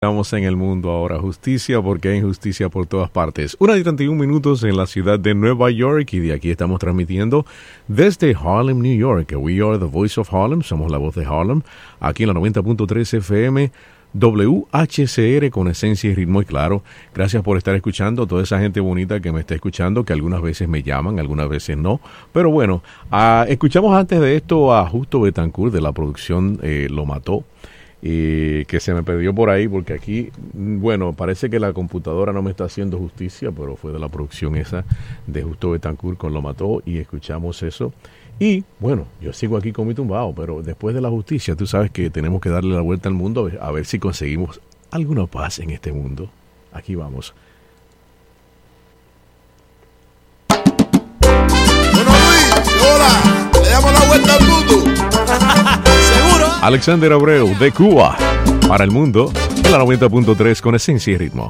Estamos en el mundo ahora, justicia porque hay injusticia por todas partes. 1:31 en la ciudad de Nueva York y de aquí estamos transmitiendo desde Harlem, New York. We are the voice of Harlem, somos la voz de Harlem, aquí en la 90.3 FM, WHCR con esencia y ritmo y claro. Gracias por estar escuchando, toda esa gente bonita que me está escuchando, que algunas veces me llaman, algunas veces no. Pero bueno, escuchamos antes de esto a Justo Betancourt de la producción Lo Mató. Que se me perdió por ahí porque aquí, bueno, parece que la computadora no me está haciendo justicia, pero fue de la producción esa de Justo Betancourt con Lo Mató y escuchamos eso. Y bueno, yo sigo aquí con mi tumbao, pero después de la justicia, tú sabes que tenemos que darle la vuelta al mundo a ver si conseguimos alguna paz en este mundo. Aquí vamos. Bueno, Luis, hola, le damos la vuelta al mundo. Alexander Abreu de Cuba para el mundo en la 90.3 con esencia y ritmo.